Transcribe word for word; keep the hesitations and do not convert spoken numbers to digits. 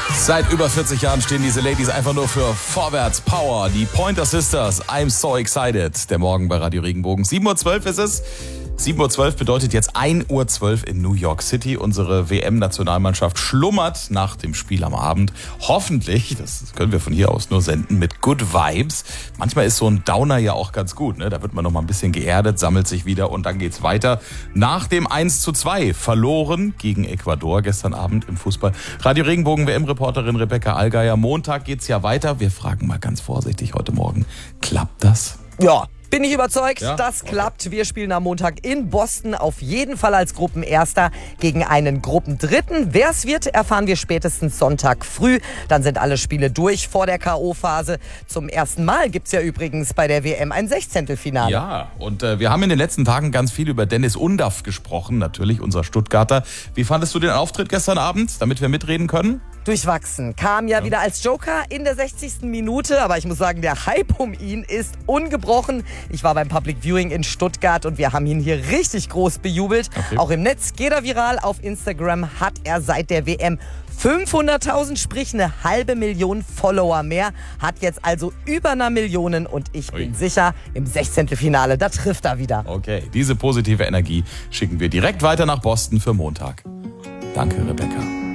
Seit über vierzig Jahren stehen diese Ladies einfach nur für Vorwärts, Power. Die Pointer Sisters, I'm so excited. Der Morgen bei Radio Regenbogen. sieben Uhr zwölf ist es. sieben Uhr zwölf bedeutet jetzt ein Uhr zwölf in New York City. Unsere W M-Nationalmannschaft schlummert nach dem Spiel am Abend. Hoffentlich, das können wir von hier aus nur senden, mit Good Vibes. Manchmal ist so ein Downer ja auch ganz gut, ne? Da wird man noch mal ein bisschen geerdet, sammelt sich wieder und dann geht's weiter. Nach dem eins zu zwei verloren gegen Ecuador gestern Abend im Fußball. Radio Regenbogen W M-Reporterin Rebecca Allgeier. Montag geht's ja weiter. Wir fragen mal ganz vorsichtig heute Morgen, klappt das? Ja. Bin ich überzeugt, Ja? das klappt. Wir spielen am Montag in Boston auf jeden Fall als Gruppenerster gegen einen Gruppendritten. Wer es wird, erfahren wir spätestens Sonntag früh. Dann sind alle Spiele durch vor der K O-Phase. Zum ersten Mal gibt's ja übrigens bei der W M ein Sechzehntelfinale. Ja, und äh, wir haben in den letzten Tagen ganz viel über Dennis Undaff gesprochen, natürlich unser Stuttgarter. Wie fandest du den Auftritt gestern Abend, damit wir mitreden können? Durchwachsen. Kam ja, ja wieder als Joker in der sechzigsten Minute. Aber ich muss sagen, der Hype um ihn ist ungebrochen. Ich war beim Public Viewing in Stuttgart und wir haben ihn hier richtig groß bejubelt. Okay. Auch im Netz geht er viral. Auf Instagram hat er seit der W M fünfhunderttausend, sprich eine halbe Million Follower mehr. Hat jetzt also über einer Million und ich Ui. bin sicher, im Sechzehntelfinale, da trifft er wieder. Okay, diese positive Energie schicken wir direkt weiter nach Boston für Montag. Danke, Rebecca.